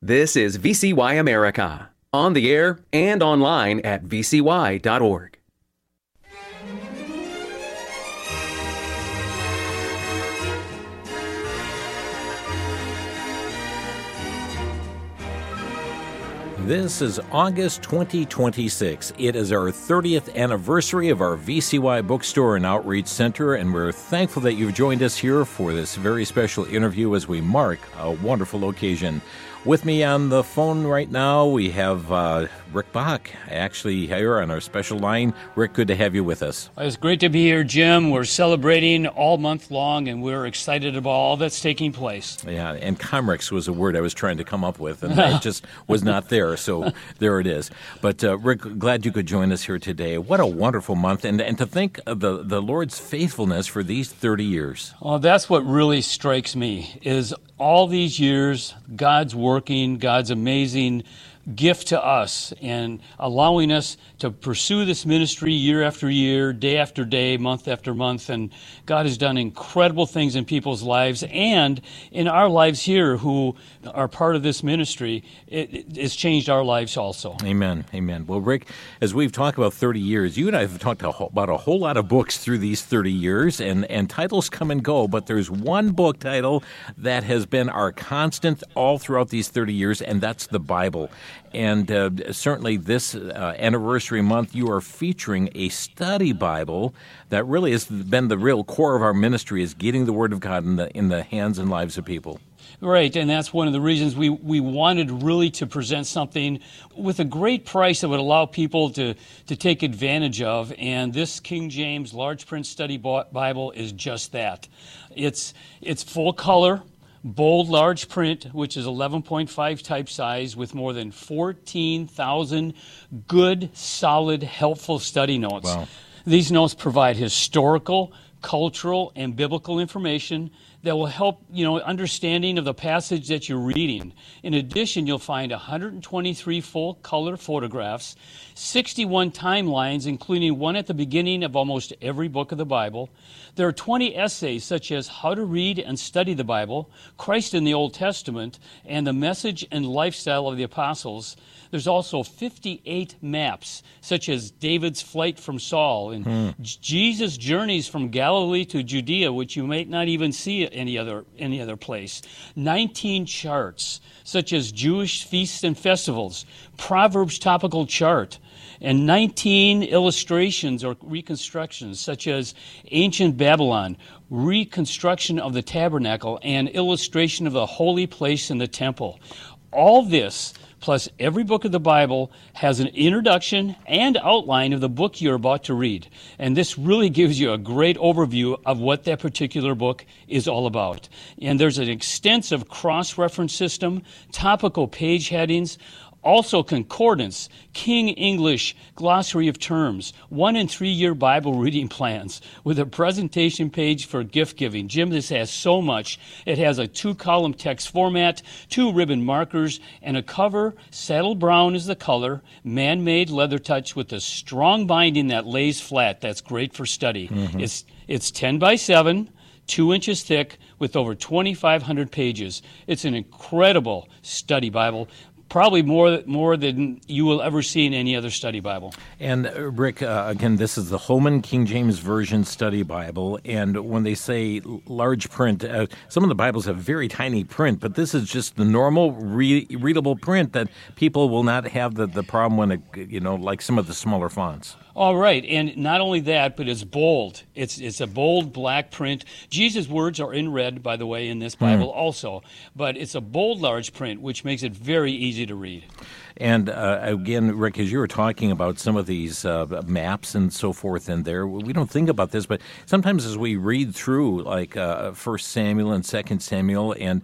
This is VCY America, on the air and online at vcy.org. This is August 2026. It is our 30th anniversary of our VCY Bookstore and Outreach Center, and we're thankful that you've joined us here for this very special interview as we mark a wonderful occasion. With me on the phone right now, we have Rick Bach, actually here on our special line. Rick, good to have you with us. It's great to be here, Jim. We're celebrating all month long, and we're excited about all that's taking place. Yeah, and Comrex was a word I was trying to come up with, and it just was not there, so there it is. But Rick, glad you could join us here today. What a wonderful month, and to think of the Lord's faithfulness for these 30 years. Well, that's what really strikes me, is all these years, God's working, God's amazing gift to us, and allowing us to pursue this ministry year after year, day after day, month after month. And God has done incredible things in people's lives and in our lives here who are part of this ministry. It's changed our lives also. Amen. Amen. Well, Rick, as we've talked about 30 years, you and I have talked about a whole lot of books through these 30 years, and titles come and go, but there's one book title that has been our constant all throughout these 30 years, and that's the Bible. And certainly this anniversary month, you are featuring a study Bible that really has been the real core of our ministry, is getting the Word of God in the hands and lives of people. Right, and that's one of the reasons we wanted really to present something with a great price that would allow people to take advantage of, and this King James large print study Bible is just that. It's full color, bold large print, which is 11.5 type size, with more than 14,000 good, solid, helpful study notes. Wow. These notes provide historical, cultural, and biblical information that will help, understanding of the passage that you're reading. In addition, you'll find 123 full-color photographs, 61 timelines, including one at the beginning of almost every book of the Bible. There are 20 essays, such as How to Read and Study the Bible, Christ in the Old Testament, and the Message and Lifestyle of the Apostles. There's also 58 maps, such as David's flight from Saul and Jesus' journeys from Galilee to Judea, which you might not even see at any other place. 19 charts, such as Jewish feasts and festivals, Proverbs topical chart, and 19 illustrations or reconstructions, such as ancient Babylon, reconstruction of the tabernacle, and illustration of the holy place in the temple. All this, plus every book of the Bible, has an introduction and outline of the book you're about to read. And this really gives you a great overview of what that particular book is all about. And there's an extensive cross-reference system, topical page headings, also concordance, King English, glossary of terms, 1- and 3-year Bible reading plans with a presentation page for gift giving. Jim, this has so much. It has a 2-column text format, 2 ribbon markers, and a cover. Saddle brown is the color, man-made leather touch with a strong binding that lays flat. That's great for study. It's 10 by 7. 2 inches thick with over 2,500 pages. It's an incredible study Bible. Probably more than you will ever see in any other study Bible. And Rick, again, this is the Holman King James Version Study Bible, and when they say large print, some of the Bibles have very tiny print, but this is just the normal readable print that people will not have the problem when like some of the smaller fonts. All right, and not only that, but it's bold. It's a bold black print. Jesus' words are in red, by the way, in this Bible also, but it's a bold large print, which makes it very easy to read. And again, Rick, as you were talking about some of these maps and so forth in there, we don't think about this, but sometimes as we read through, like 1 Samuel and 2 Samuel, and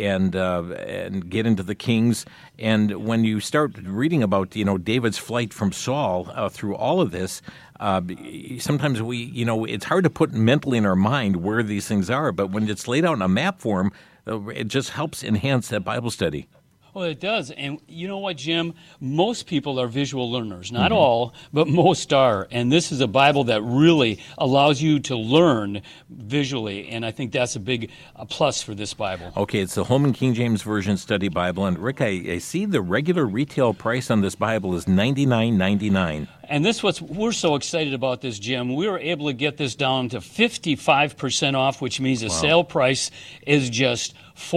get into the Kings, and when you start reading about David's flight from Saul through all of this, sometimes it's hard to put mentally in our mind where these things are, but when it's laid out in a map form, it just helps enhance that Bible study. Well, it does. And you know what, Jim? Most people are visual learners. Not all, but most are. And this is a Bible that really allows you to learn visually. And I think that's a big plus for this Bible. Okay, it's the Holman King James Version Study Bible. And Rick, I see the regular retail price on this Bible is $99.99. And we're so excited about this, Jim. We were able to get this down to 55% off, which means the sale price is just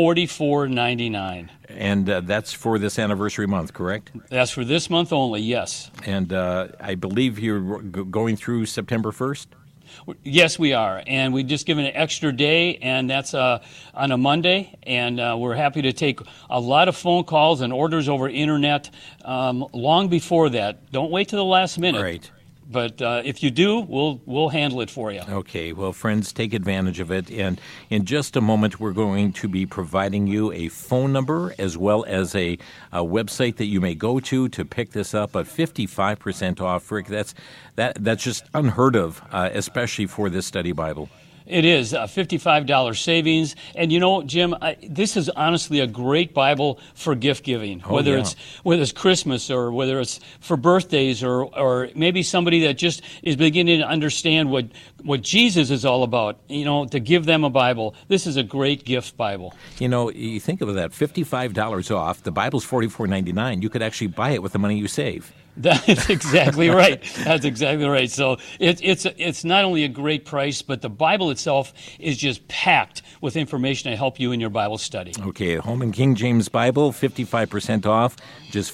$44.99. And that's for this anniversary month, correct? That's for this month only, yes. And I believe you're going through September 1st? Yes, we are. And we just given an extra day, and that's on a Monday. And we're happy to take a lot of phone calls and orders over internet long before that. Don't wait till the last minute. Right. But if you do, we'll handle it for you. Okay. Well, friends, take advantage of it. And in just a moment, we're going to be providing you a phone number as well as a website that you may go to pick this up at 55% off. Rick, that's just unheard of, especially for this study Bible. It is a $55 savings. And you know, Jim, this is honestly a great Bible for gift giving, whether it's Christmas or whether it's for birthdays or maybe somebody that just is beginning to understand what Jesus is all about, to give them a Bible. This is a great gift Bible. You think of that, $55 off. The Bible's $44.99. You could actually buy it with the money you save. That is exactly right. That's exactly right. So it's not only a great price, but the Bible itself is just packed with information to help you in your Bible study. Okay, Holman King James Bible, 55% off, just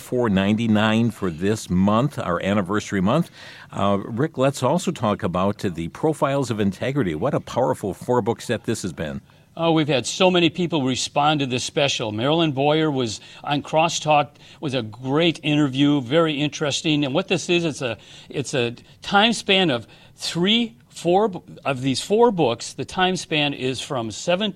$44.99 for this month, our anniversary month. Rick, let's also talk about the Profiles of Integrity. What a powerful 4-book set this has been. Oh, we've had so many people respond to this special. Marilyn Boyer was on Crosstalk, was a great interview, very interesting. And what this is, it's a time span of four of these 4 books. The time span is from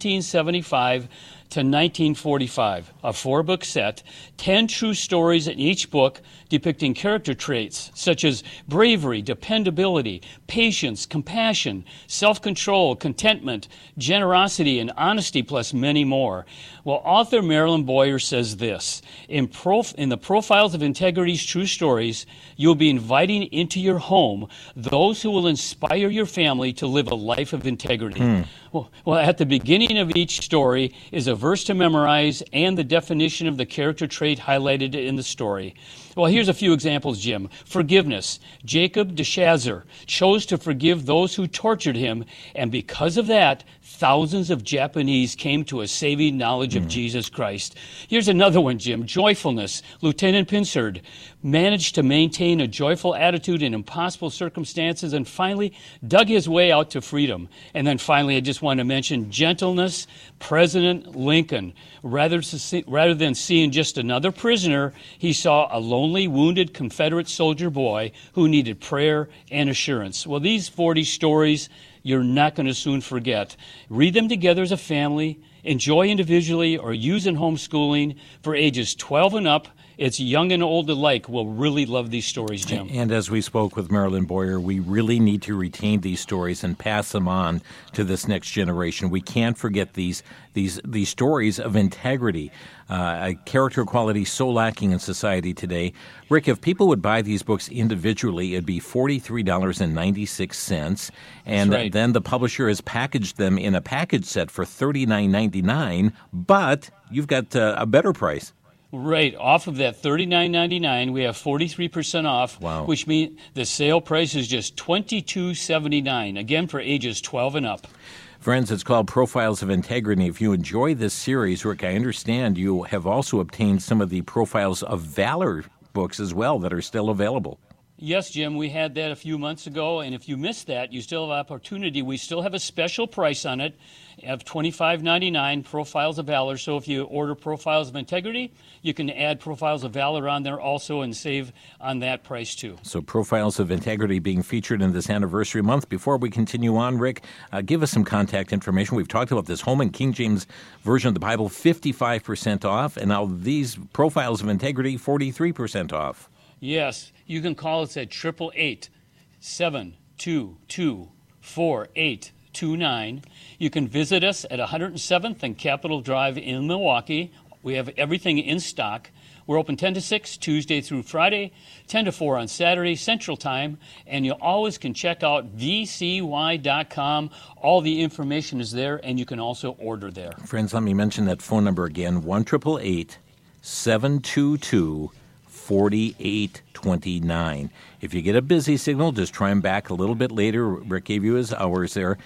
1775 to 1945, a 4-book set, 10 true stories in each book depicting character traits such as bravery, dependability, patience, compassion, self-control, contentment, generosity, and honesty, plus many more. Well, author Marilyn Boyer says this, in the Profiles of Integrity's True Stories, you'll be inviting into your home those who will inspire your family to live a life of integrity. Well, at the beginning of each story is a verse to memorize and the definition of the character trait highlighted in the story. Well, here's a few examples, Jim. Forgiveness. Jacob de Shazer chose to forgive those who tortured him, and because of that, thousands of Japanese came to a saving knowledge of Jesus Christ. Here's another one, Jim. Joyfulness. Lieutenant Pinsard managed to maintain a joyful attitude in impossible circumstances and finally dug his way out to freedom. And then finally, I just want to mention gentleness. President Lincoln, rather than seeing just another prisoner, he saw a lonely, wounded Confederate soldier boy who needed prayer and assurance. Well, these 40 stories you're not going to soon forget. Read them together as a family, enjoy individually, or use in homeschooling for ages 12 and up. It's young and old alike will really love these stories, Jim. And as we spoke with Marilyn Boyer, we really need to retain these stories and pass them on to this next generation. We can't forget these stories of integrity, a character quality so lacking in society today. Rick, if people would buy these books individually, it'd be $43.96, and right. Then the publisher has packaged them in a package set for $39.99, but you've got a better price. Right. Off of that $39.99, we have 43% off, which means the sale price is just $22.79, again for ages 12 and up. Friends, it's called Profiles of Integrity. If you enjoy this series, Rick, I understand you have also obtained some of the Profiles of Valor books as well that are still available. Yes, Jim, we had that a few months ago, and if you missed that, you still have opportunity. We still have a special price on it of $25.99, Profiles of Valor. So if you order Profiles of Integrity, you can add Profiles of Valor on there also and save on that price too. So Profiles of Integrity being featured in this anniversary month. Before we continue on, Rick, give us some contact information. We've talked about this Holman King James Version of the Bible, 55% off, and now these Profiles of Integrity, 43% off. Yes, you can call us at 888-722-4829. You can visit us at 107th and Capitol Drive in Milwaukee. We have everything in stock. We're open 10 to 6, Tuesday through Friday, 10 to 4 on Saturday, Central Time, and you always can check out vcy.com. All the information is there, and you can also order there. Friends, let me mention that phone number again, 1-888-722-4829. If you get a busy signal, just try him back a little bit later. Rick gave you his hours there.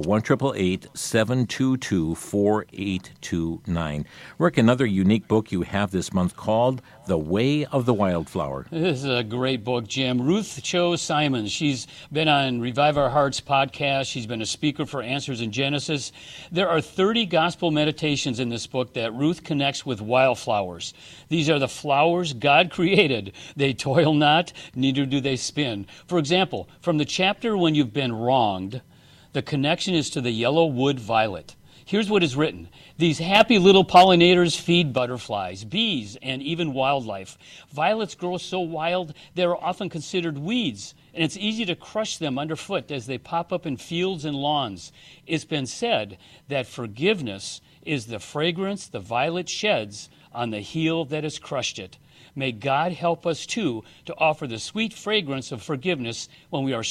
1-888-722-4829. Rick, another unique book you have this month called The Way of the Wildflower. This is a great book, Jim. Ruth Cho Simons. She's been on Revive Our Hearts podcast. She's been a speaker for Answers in Genesis. There are 30 gospel meditations in this book that Ruth connects with wildflowers. These are the flowers God created. They toil not, neither do they spin. For example, from the chapter When You've Been Wronged, the connection is to the yellow wood violet. Here's what is written. These happy little pollinators feed butterflies, bees, and even wildlife. Violets grow so wild they are often considered weeds, and it's easy to crush them underfoot as they pop up in fields and lawns. It's been said that forgiveness is the fragrance the violet sheds on the heel that has crushed it. May God help us, too, to offer the sweet fragrance of forgiveness when we are